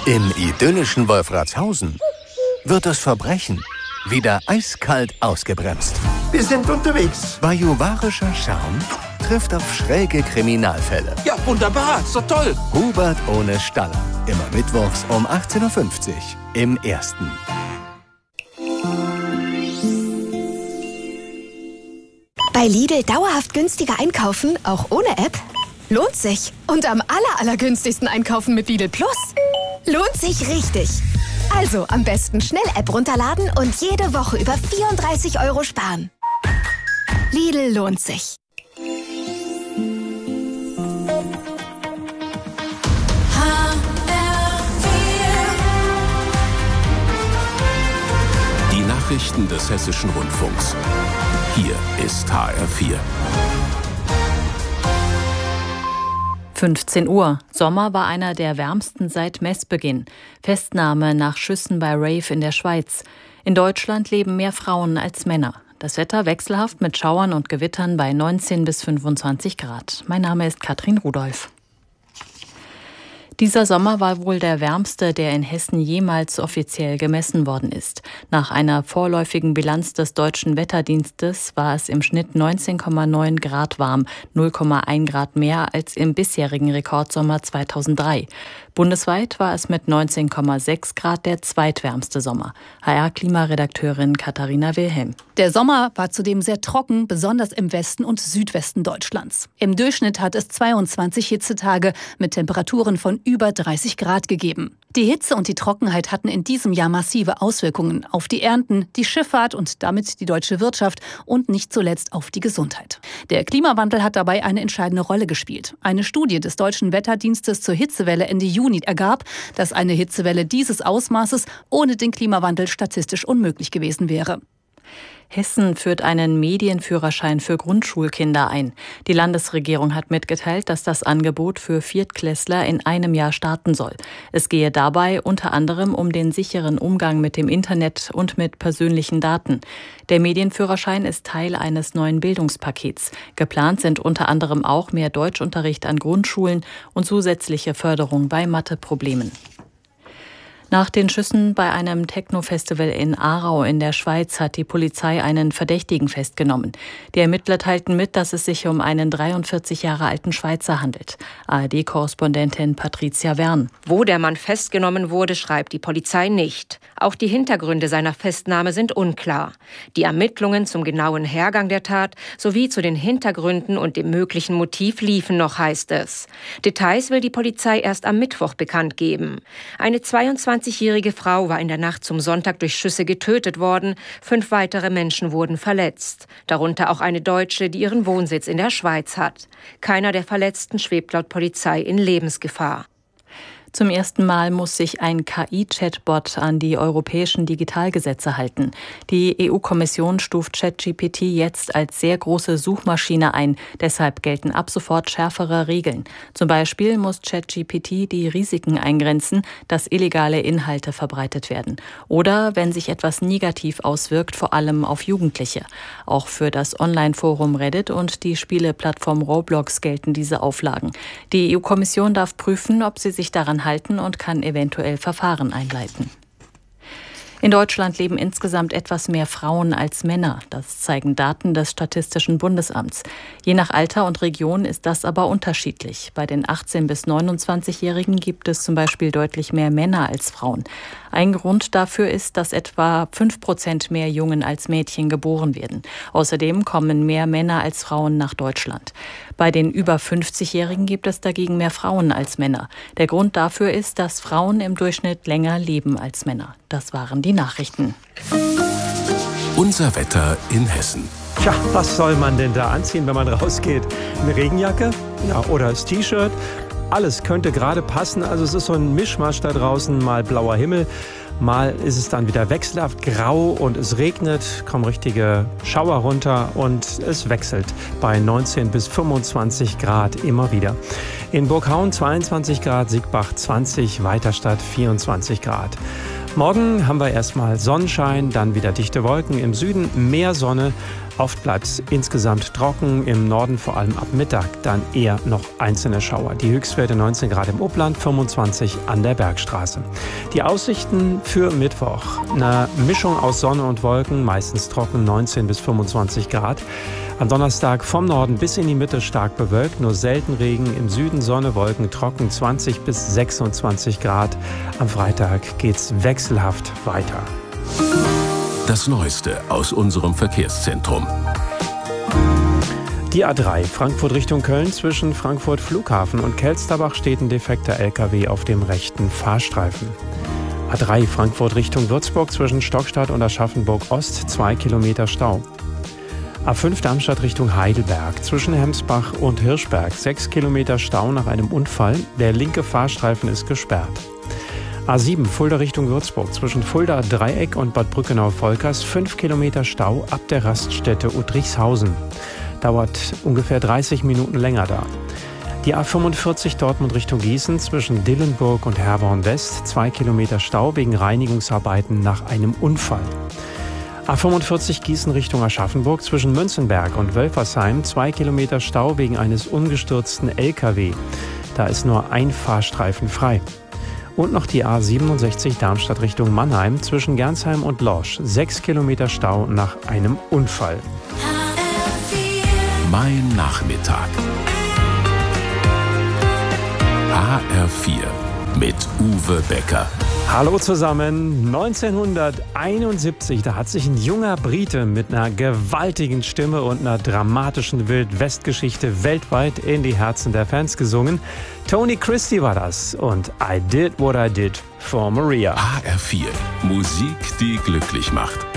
Im idyllischen Wolfratshausen wird das Verbrechen wieder eiskalt ausgebremst. Wir sind unterwegs. Bajuwarischer Charme trifft auf schräge Kriminalfälle. Ja, wunderbar, ist doch toll. Hubert ohne Staller. Immer mittwochs um 18.50 Uhr im Ersten. Bei Lidl dauerhaft günstiger einkaufen, auch ohne App? Lohnt sich. Und am allergünstigsten einkaufen mit Lidl Plus? Lohnt sich richtig. Also am besten schnell App runterladen und jede Woche über 34 € sparen. Lidl lohnt sich. Die Nachrichten des Hessischen Rundfunks. Hier ist HR4. 15 Uhr. Sommer war einer der wärmsten seit Messbeginn. Festnahme nach Schüssen bei Rave in der Schweiz. In Deutschland leben mehr Frauen als Männer. Das Wetter wechselhaft mit Schauern und Gewittern bei 19 bis 25 Grad. Mein Name ist Katrin Rudolph. Dieser Sommer war wohl der wärmste, der in Hessen jemals offiziell gemessen worden ist. Nach einer vorläufigen Bilanz des Deutschen Wetterdienstes war es im Schnitt 19,9 Grad warm, 0,1 Grad mehr als im bisherigen Rekordsommer 2003. Bundesweit war es mit 19,6 Grad der zweitwärmste Sommer. HR-Klimaredakteurin Katharina Wilhelm. Der Sommer war zudem sehr trocken, besonders im Westen und Südwesten Deutschlands. Im Durchschnitt hat es 22 Hitzetage mit Temperaturen von über 30 Grad gegeben. Die Hitze und die Trockenheit hatten in diesem Jahr massive Auswirkungen auf die Ernten, die Schifffahrt und damit die deutsche Wirtschaft und nicht zuletzt auf die Gesundheit. Der Klimawandel hat dabei eine entscheidende Rolle gespielt. Eine Studie des Deutschen Wetterdienstes zur Hitzewelle Ende Juni ergab, dass eine Hitzewelle dieses Ausmaßes ohne den Klimawandel statistisch unmöglich gewesen wäre. Hessen führt einen Medienführerschein für Grundschulkinder ein. Die Landesregierung hat mitgeteilt, dass das Angebot für Viertklässler in einem Jahr starten soll. Es gehe dabei unter anderem um den sicheren Umgang mit dem Internet und mit persönlichen Daten. Der Medienführerschein ist Teil eines neuen Bildungspakets. Geplant sind unter anderem auch mehr Deutschunterricht an Grundschulen und zusätzliche Förderung bei Matheproblemen. Nach den Schüssen bei einem Techno-Festival in Aarau in der Schweiz hat die Polizei einen Verdächtigen festgenommen. Die Ermittler teilten mit, dass es sich um einen 43 Jahre alten Schweizer handelt. ARD-Korrespondentin Patricia Wern. Wo der Mann festgenommen wurde, schreibt die Polizei nicht. Auch die Hintergründe seiner Festnahme sind unklar. Die Ermittlungen zum genauen Hergang der Tat sowie zu den Hintergründen und dem möglichen Motiv liefen noch, heißt es. Details will die Polizei erst am Mittwoch bekannt geben. Eine 22-jährige Frau war in der Nacht zum Sonntag durch Schüsse getötet worden. 5 weitere Menschen wurden verletzt. Darunter auch eine Deutsche, die ihren Wohnsitz in der Schweiz hat. Keiner der Verletzten schwebt laut Polizei in Lebensgefahr. Zum ersten Mal muss sich ein KI-Chatbot an die europäischen Digitalgesetze halten. Die EU-Kommission stuft ChatGPT jetzt als sehr große Suchmaschine ein. Deshalb gelten ab sofort schärfere Regeln. Zum Beispiel muss ChatGPT die Risiken eingrenzen, dass illegale Inhalte verbreitet werden. Oder wenn sich etwas negativ auswirkt, vor allem auf Jugendliche. Auch für das Online-Forum Reddit und die Spieleplattform Roblox gelten diese Auflagen. Die EU-Kommission darf prüfen, ob sie sich daran halten und kann eventuell Verfahren einleiten. In Deutschland leben insgesamt etwas mehr Frauen als Männer. Das zeigen Daten des Statistischen Bundesamts. Je nach Alter und Region ist das aber unterschiedlich. Bei den 18- bis 29-Jährigen gibt es zum Beispiel deutlich mehr Männer als Frauen. Ein Grund dafür ist, dass etwa 5% mehr Jungen als Mädchen geboren werden. Außerdem kommen mehr Männer als Frauen nach Deutschland. Bei den über 50-Jährigen gibt es dagegen mehr Frauen als Männer. Der Grund dafür ist, dass Frauen im Durchschnitt länger leben als Männer. Das waren die Nachrichten. Unser Wetter in Hessen. Tja, was soll man denn da anziehen, wenn man rausgeht? Eine Regenjacke? Ja, oder das T-Shirt? Alles könnte gerade passen. Also es ist so ein Mischmasch da draußen. Mal blauer Himmel, mal ist es dann wieder wechselhaft grau und es regnet, kommen richtige Schauer runter und es wechselt bei 19 bis 25 Grad immer wieder. In Burghauen 22 Grad, Siegbach 20, Weiterstadt 24 Grad. Morgen haben wir erstmal Sonnenschein, dann wieder dichte Wolken, im Süden mehr Sonne. Oft bleibt es insgesamt trocken, im Norden vor allem ab Mittag dann eher noch einzelne Schauer. Die Höchstwerte 19 Grad im Upland, 25 an der Bergstraße. Die Aussichten für Mittwoch. Eine Mischung aus Sonne und Wolken, meistens trocken, 19 bis 25 Grad. Am Donnerstag vom Norden bis in die Mitte stark bewölkt, nur selten Regen, im Süden Sonne, Wolken, trocken, 20 bis 26 Grad. Am Freitag geht's wechselhaft weiter. Das Neueste aus unserem Verkehrszentrum. Die A3 Frankfurt Richtung Köln, zwischen Frankfurt Flughafen und Kelsterbach steht ein defekter LKW auf dem rechten Fahrstreifen. A3 Frankfurt Richtung Würzburg, zwischen Stockstadt und Aschaffenburg Ost 2 Kilometer Stau. A5 Darmstadt Richtung Heidelberg, zwischen Hemsbach und Hirschberg 6 Kilometer Stau nach einem Unfall. Der linke Fahrstreifen ist gesperrt. A7 Fulda Richtung Würzburg, zwischen Fulda Dreieck und Bad Brückenau-Volkers 5 Kilometer Stau ab der Raststätte Udrichshausen. Dauert ungefähr 30 Minuten länger da. Die A45 Dortmund Richtung Gießen, zwischen Dillenburg und Herborn West 2 Kilometer Stau wegen Reinigungsarbeiten nach einem Unfall. A45 Gießen Richtung Aschaffenburg, zwischen Münzenberg und Wölfersheim 2 Kilometer Stau wegen eines umgestürzten LKW. Da ist nur ein Fahrstreifen frei. Und noch die A67 Darmstadt Richtung Mannheim, zwischen Gernsheim und Lorsch 6 Kilometer Stau nach einem Unfall. Mein Nachmittag. HR4 mit Uwe Becker. Hallo zusammen. 1971, da hat sich ein junger Brite mit einer gewaltigen Stimme und einer dramatischen Wildwest-Geschichte weltweit in die Herzen der Fans gesungen. Tony Christie war das und I Did What I Did for Maria. HR4, Musik, die glücklich macht.